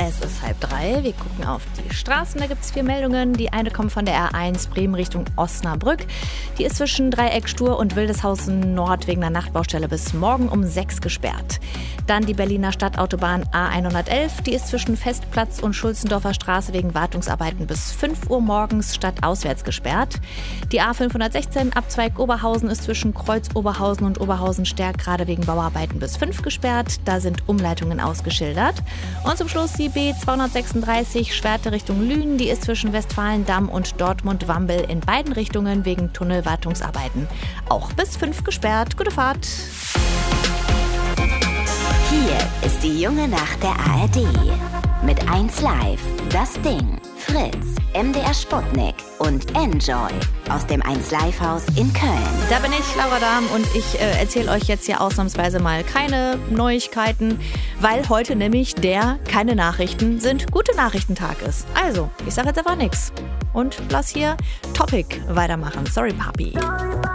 Es ist 2:30. Wir gucken auf die Straßen. Da gibt es 4 Meldungen. Die eine kommt von der R1 Bremen Richtung Osnabrück. Die ist zwischen Dreieck Stur und Wildeshausen Nord wegen einer Nachtbaustelle bis morgen um 6 gesperrt. Dann die Berliner Stadtautobahn A111. Die ist zwischen Festplatz und Schulzendorfer Straße wegen Wartungsarbeiten bis 5 Uhr morgens stadtauswärts gesperrt. Die A516 Abzweig Oberhausen ist zwischen Kreuz Oberhausen und Oberhausen-Stärk gerade wegen Bauarbeiten bis 5 gesperrt. Da sind Umleitungen ausgeschildert. Und zum Schluss die B236 Schwerte Richtung Lünen. Die ist zwischen Westfalendamm und Dortmund-Wambel in beiden Richtungen wegen Tunnelwartungsarbeiten auch bis 5 gesperrt. Gute Fahrt! Hier ist die junge Nacht der ARD. Mit 1Live, Das Ding, Fritz, MDR Sputnik und Enjoy aus dem 1Live-Haus in Köln. Da bin ich, Laura Dahm, und ich erzähle euch jetzt hier ausnahmsweise mal keine Neuigkeiten, weil heute nämlich der Keine Nachrichten sind gute Nachrichtentag ist. Also, ich sage jetzt einfach nichts und lass hier Topic weitermachen. Sorry, Papi.